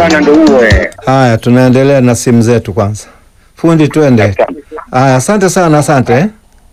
bwana ndugue. Haya, tunaendelea na simu zetu kwanza. Fundi, twende. Haya, asante sana, asante.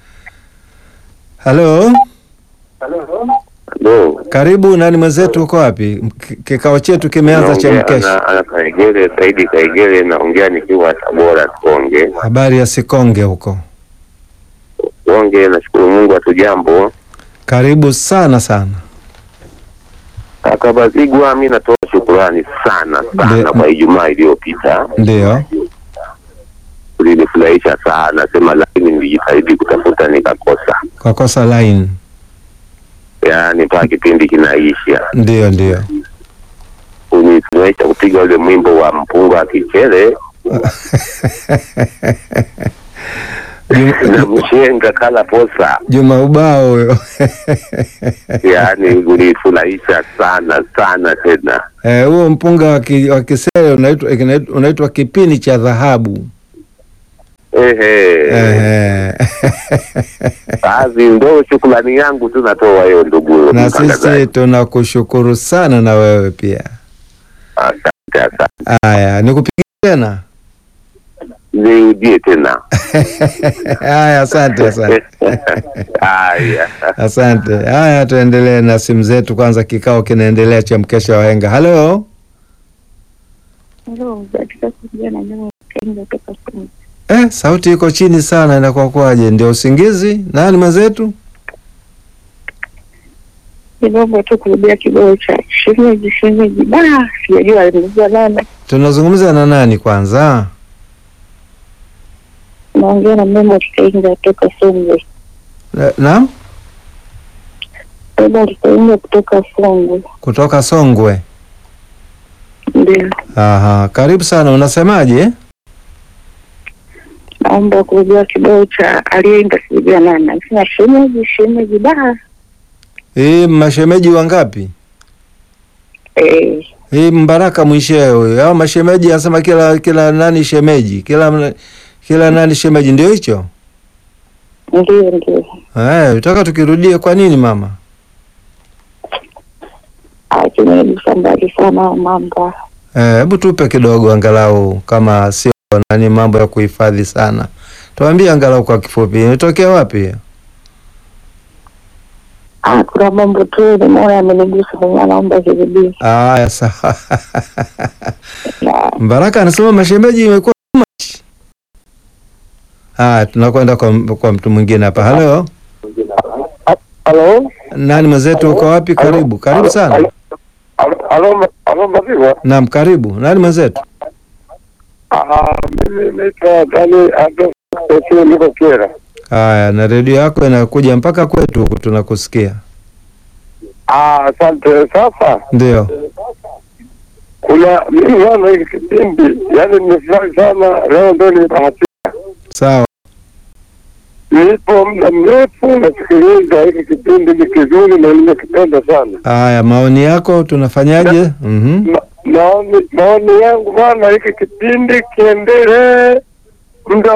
Halo. Hello. Karibu, nani mwenzetu, uko wapi? Kikao chetu kimeanza cha mkesha. Ana Kaigere, Saidi Kaigere, naongea nikiwa Tabora Sikonge. Habari ya Sikonge huko? Sikonge, nashukuru Mungu hatujambo. Karibu sana sana. Kaka Bazigwa, mimi natoa shukrani sana kwa Ijumaa iliyopita. Ndio. Ulinifurahisha sana, sema lakini nilijitahidi kutafuta nikakosa. Kakosa line. Yaani mpaka kipindi kinaisha. Ndio. Unifurahisha kupiga ule mwimbo wa mpunga kichele. Na mshenga kala posa. Juma Ubao huyo. Yaani unifurahisha sana tena. Huo mpunga wa kisele unaitwa kipini cha dhahabu. Basi ndo shukrani yangu tunatoa hiyo ndugu. Na sisi tunakushukuru sana na wewe pia. Asante. Haya, nikupigie tena. Nirudie tena. Haya, asante. Haya. Asante. Haya, tuendelee na simu zetu kwanza, kikao kinaendelea cha mkesha wa henga. Halo. Sauti iko chini sana, inakuwa kwaje? Ndio usingizi? Nani mwenzetu? Kidogo tu kurudia kidogo cha shemeji. Sijajua alimzungumza nani. Tunazungumza na nani kwanza? Naongea na Memo Kitenga kutoka Songwe. Naam? Memo Kitenga kutoka Songwe. Kutoka Songwe. Ndio. Aha, karibu sana. Unasemaje? Naomba kurudia kidogo cha aliyeimba sijajua nani. Anasema shemeji. Mashemeji wangapi? Mbaraka Mwishe huyo. Hao mashemeji anasema kila nani shemeji. Kila nani shemeji, ndio hicho? Ndio. Utaka tukirudie kwa nini mama? Tumegusa mbali sana mambo. Hebu tupe kidogo angalau, kama sio nani mambo ya kuhifadhi sana. Tuambie angalau kwa kifupi. Imetokea wapi? Kuna mambo tu nimeona amenigusa, naomba kirudie. Sawa. Mbaraka anasema mashemeji imekuwa much. Tunakwenda kwa mtu mwingine hapa. Halo. Halo. Nani mwenzetu, uko wapi? Karibu sana. Halo Bazigwa. Naam, karibu. Nani mwenzetu? Mimi naitwa Dani Ado niko Kera. Haya, na redio yako inakuja mpaka kwetu huku, tunakusikia. Asante. Sasa ndio kuna mimi wana hiki kipindi, yaani nimefurahi sana leo, ndio nimebahatika. Sawa. Nipo muda mrefu nasikiliza hiki kipindi, ni kizuri na nimekipenda sana. Haya, maoni yako tunafanyaje? Maoni yangu bwana, hiki kipindi kiendelee muda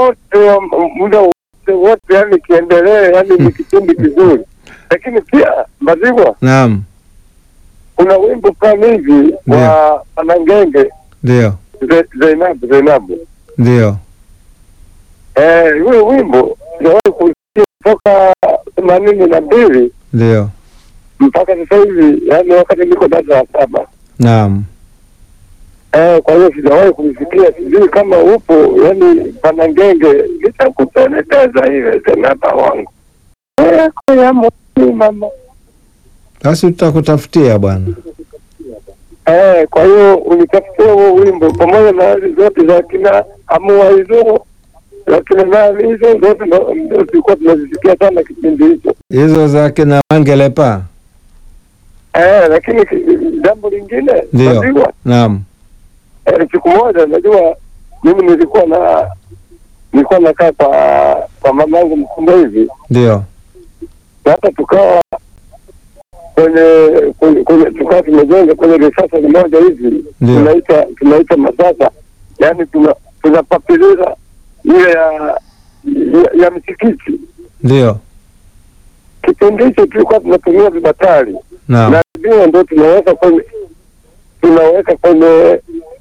wote, yani kiendelee, yani ni kipindi kizuri. Lakini pia Bazigwa, naam, kuna wimbo fulani hivi wa Anangenge. Ndio. Zainabu. Ndio. Yule wimbo sijawahi kusikia toka 82. Ndio. Mpaka sasa hivi, yani wakati niko darasa la 7. Naam. Kwa hiyo sijawahi kusikia, sijui kama upo, yani Anangenge, nitakupendeza ile senata wangu. Ya mama. Basi tutakutafutia bwana. Kwa hiyo unitafutia huo wimbo pamoja na zote za kina Amua hizo, lakini nani hizo zote ndio tulikuwa tunazisikia sana kipindi hicho. Hizo za kina Mangelepa. Lakini jambo lingine ndio. Naam. Siku moja najua mimi nilikuwa nakaa kwa mamangu mkubwa hivi. Ndio. Hata tukawa kwenye tukawa tumejenga kwenye risasa moja hivi, tunaita masasa, yani tunapapiliza ile ya msikiti. Ndio. Kipindi hicho tulikuwa tunatumia vibatari. Na ndio tunaweka tunaweka kwenye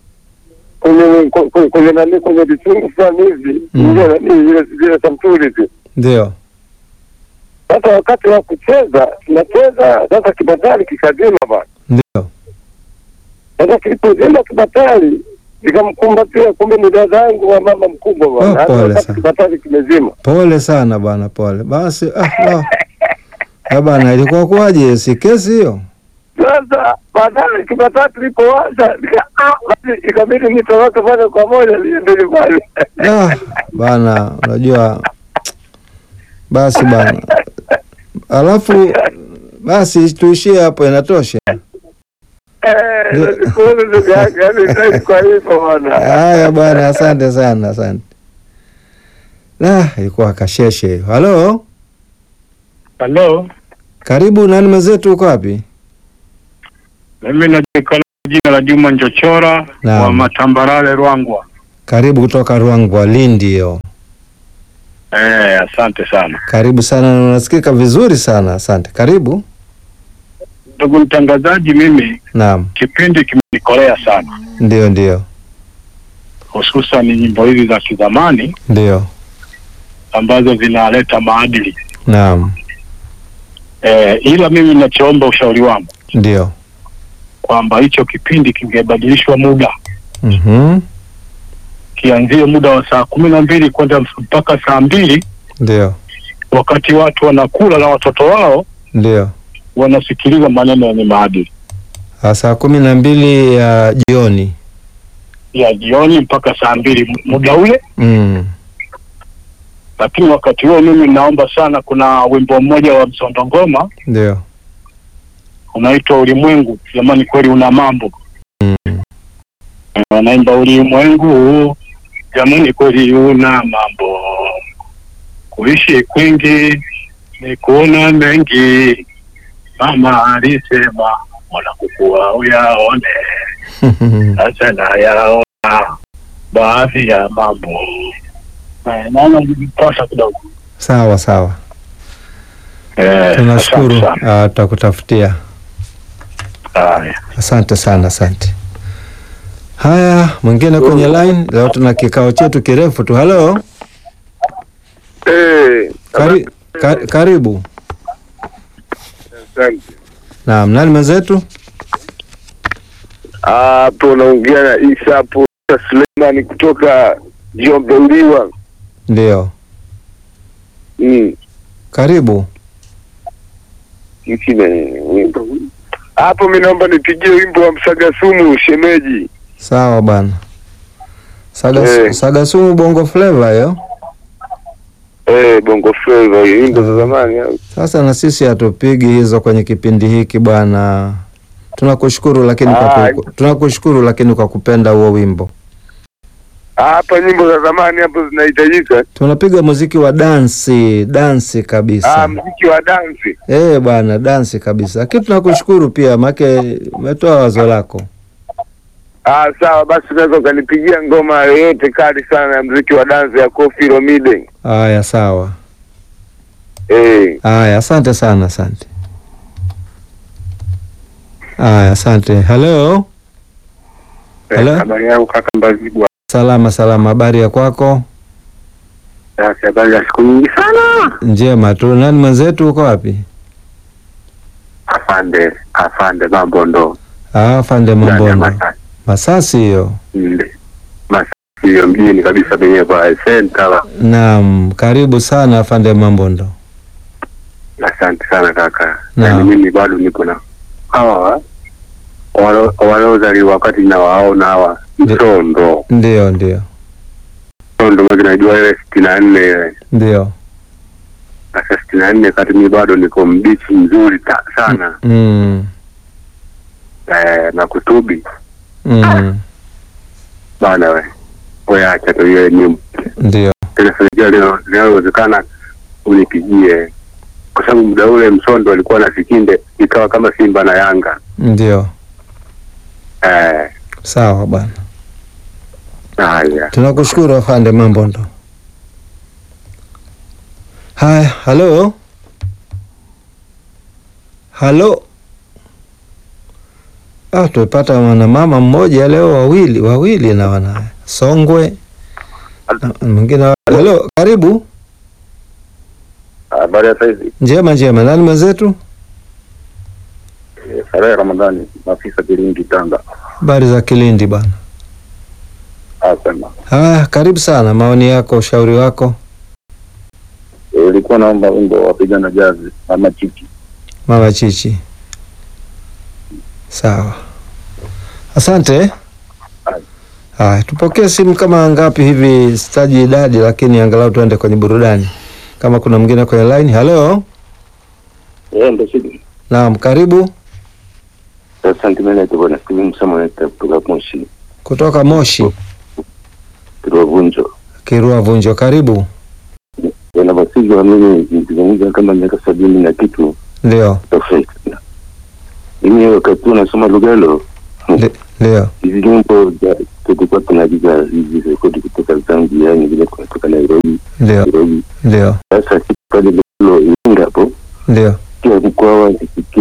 nani, kwenye vitungu fulani hivi, zile samturi hizi. Ndio. Sasa wakati wa kucheza tunacheza, sasa kibatari kikazima bwana. Ndio. Sasa kilipozima kibatari nikamkumbatia, kumbe ni dada yangu wa mama mkubwa bwana. Pole Sasa sana. kibatari kimezima. Pole sana bwana, pole. Basi bwana, ilikuwa kwaje? Si kesi hiyo? Sasa baadaye kibatari kilipoanza basi ikabidi nitoroke pale kwa moja niende nyumbani. Bana, unajua basi bana. Alafu basi tuishie hapo, inatosha. Haya bwana, asante sana, asante. Ilikuwa kasheshe. Halo. Halo. Karibu, nani mwenzetu, uko wapi? Mimi najulikana jina la Juma Njochora wa Matambarale Ruangwa. Karibu kutoka Ruangwa, Lindi hiyo. Asante sana. Karibu sana, unasikika vizuri sana. Asante. Karibu. Ndugu mtangazaji, mimi Naam. kipindi kimenikolea sana. Ndio. Hususan nyimbo hizi za kizamani. Ndio. Ambazo zinaleta maadili. Naam. Ila mimi ninachoomba ushauri wangu. Ndio. Kwamba hicho kipindi kingebadilishwa muda. Kianzie muda wa saa 12 kwenda mpaka saa 2. Ndio. Wakati watu wanakula na watoto wao. Ndio. Wanasikiliza maneno yenye maadili. Saa 12 ya jioni. Ya jioni mpaka saa 2 muda ule. Lakini wakati huo mimi naomba sana, kuna wimbo mmoja wa Msondongoma. Ndio. Unaitwa Ulimwengu, jamani kweli una mambo. Wanaimba ulimwengu, jamani kweli una mambo. Kuishi kwingi ni kuona mengi. Mama alisema wala kukua uyaone. Sasa na yaona baadhi ya mambo. Naona nipasha kidogo. Sawa. Tunashukuru, tutakutafutia. Asante sana, asante. Haya, mwingine kwenye line. Leo tuna kikao chetu kirefu tu. Halo. Karibu. Asante. Naam, nani mwenzetu? Hapo naongea na Isa hapo, Suleiman kutoka Njombe Uliwa. Ndio. Karibu. Hapo mimi naomba nipigie wimbo wa Msagasumu shemeji. Sawa bwana. Msagasumu Bongo Flava hiyo? Bongo Flava hiyo wimbo za zamani. Sasa na sisi hatupigi hizo kwenye kipindi hiki bwana. Tunakushukuru lakini kwa kupenda huo wimbo. Hapa nyimbo za zamani hapo zinahitajika. Tunapiga muziki wa dansi kabisa. Muziki wa dansi. Bwana, dansi kabisa. Lakini tunakushukuru pia make umetoa wazo lako. Sawa basi, unaweza ukanipigia ngoma yoyote kali sana ya muziki wa dansi ya Koffi Olomide. Haya, sawa. Haya, asante sana, asante. Haya, asante. Hello. Habari yangu kaka Mbazigwa. Salama, habari ya kwako? Habari ya siku nyingi sana. Njema tu. Nani mwenzetu, uko wapi? Afande Mambondo. Afande Mambondo. Masasi hiyo. Masasi hiyo mjini kabisa penye kwa center. Naam, karibu sana Afande Mambondo. Asante sana kaka. Naam. Mimi bado niko na hawa waliozaliwa wakati na waona hawa Msondo. Ndio. Msondo mimi najua ile 64 ile. Ndio. Sasa 64 kati mimi bado niko mbichi mzuri sana. Na kutubi. Bana wewe acha tu hiyo nyimbo. Ndio. Tena inawezekana unipigie. Kwa sababu muda ule Msondo alikuwa na Sikinde ikawa kama Simba na Yanga. Ndio. Sawa bwana. Haya. Tunakushukuru Afande Mambondo. Haya, halo. Tumepata mwanamama mmoja leo, wawili na wanaye Songwe. Mwingine. Hello, karibu. Habari ya saizi? Njema. Nani mwenzetu? Sarai Ramadhani, afisa Kilindi Tanga. Habari za Kilindi bwana. Asante. Karibu sana, maoni yako, ushauri wako. Nilikuwa naomba wimbo wapigana jazi Mama Chichi. Sawa. Asante. Tupokee simu kama ngapi hivi, sitaji idadi, lakini angalau tuende kwenye burudani. Kama kuna mwingine kwenye line. Hello. Ndio shidi. Naam, karibu. Asante mimi naitwa Bwana Steven Msamo kutoka Moshi. Kutoka Moshi. Kirua Vunjo, karibu. Na basi mimi nizungumza kama miaka 70 na kitu. Ndio. Mimi wakati nasoma Lugalo. Ndio. Hizi nyimbo za tulikuwa tunajiga hizi rekodi kutoka Zambia, nyingine kutoka Nairobi. Ndio. Sasa pale Lugalo inga hapo. Ndio. Kwa